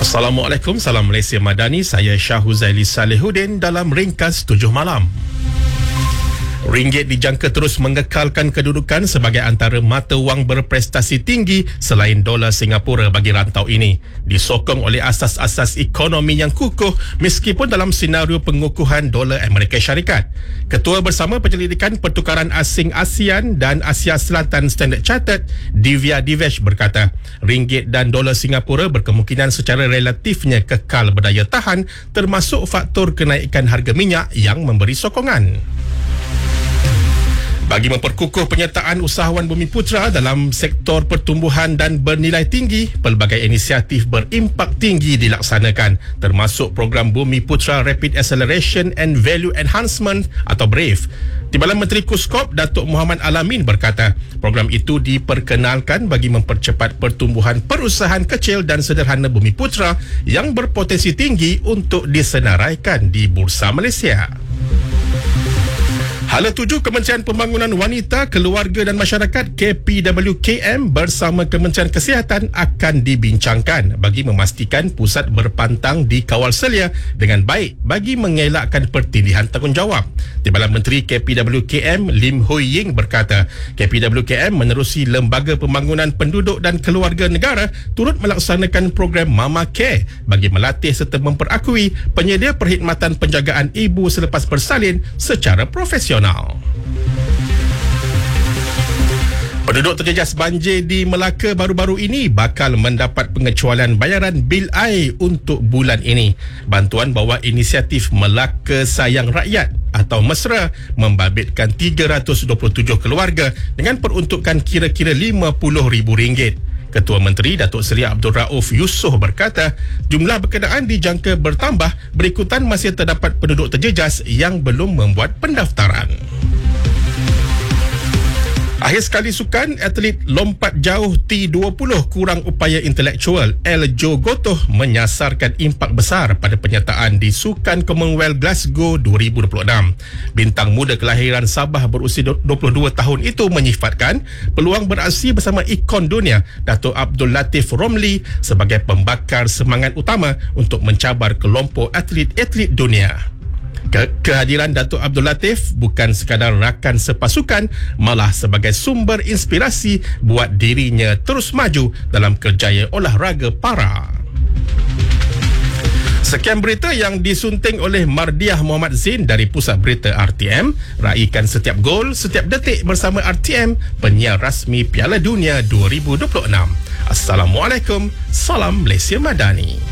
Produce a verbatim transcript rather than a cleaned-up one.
Assalamualaikum, salam Malaysia Madani. Saya Shah Huzaili Salihuddin dalam Ringkas tujuh Malam. Ringgit dijangka terus mengekalkan kedudukan sebagai antara mata wang berprestasi tinggi selain dolar Singapura bagi rantau ini, disokong oleh asas-asas ekonomi yang kukuh meskipun dalam senario pengukuhan dolar Amerika Syarikat. Ketua Bersama Penyelidikan Pertukaran Asing ASEAN dan Asia Selatan Standard Chartered, Divya Divesh berkata, ringgit dan dolar Singapura berkemungkinan secara relatifnya kekal berdaya tahan termasuk faktor kenaikan harga minyak yang memberi sokongan. Bagi memperkukuh penyertaan usahawan Bumiputera dalam sektor pertumbuhan dan bernilai tinggi, pelbagai inisiatif berimpak tinggi dilaksanakan, termasuk program Bumiputera Rapid Acceleration and Value Enhancement atau BRAVE. Timbalan Menteri Kuskop Datuk Muhammad Alamin berkata, program itu diperkenalkan bagi mempercepat pertumbuhan perusahaan kecil dan sederhana Bumiputera yang berpotensi tinggi untuk disenaraikan di Bursa Malaysia. Hala tuju Kementerian Pembangunan Wanita, Keluarga dan Masyarakat K P W K M bersama Kementerian Kesihatan akan dibincangkan bagi memastikan pusat berpantang dikawal selia dengan baik bagi mengelakkan pertindihan tanggungjawab. Timbalan Menteri K P W K M Lim Hui Ying berkata, K P W K M menerusi Lembaga Pembangunan Penduduk dan Keluarga Negara turut melaksanakan program Mama Care bagi melatih serta memperakui penyedia perkhidmatan penjagaan ibu selepas bersalin secara profesional. Penduduk terjejas banjir di Melaka baru-baru ini bakal mendapat pengecualian bayaran bil air untuk bulan ini. Bantuan bawah inisiatif Melaka Sayang Rakyat atau Mesra membabitkan tiga ratus dua puluh tujuh keluarga dengan peruntukan kira-kira lima puluh ribu ringgit. Ketua Menteri Datuk Seri Abdul Rauf Yusof berkata, jumlah berkenaan dijangka bertambah berikutan masih terdapat penduduk terjejas yang belum membuat pendaftaran. Akhir sekali sukan, atlet lompat jauh T dua puluh kurang upaya intelektual El Jo Gotoh menyasarkan impak besar pada penyertaan di Sukan Commonwealth Glasgow dua ribu dua puluh enam. Bintang muda kelahiran Sabah berusia dua puluh dua tahun itu menyifatkan peluang beraksi bersama ikon dunia Datuk Abdul Latif Romli sebagai pembakar semangat utama untuk mencabar kelompok atlet-atlet dunia. Ke- kehadiran Datuk Abdul Latif bukan sekadar rakan sepasukan, malah sebagai sumber inspirasi buat dirinya terus maju dalam kerjaya olahraga para. Sekian berita yang disunting oleh Mardiah Muhammad Zain dari Pusat Berita R T M. Raikan setiap gol, setiap detik bersama R T M, penyiar rasmi Piala Dunia dua ribu dua puluh enam. Assalamualaikum, salam Malaysia Madani.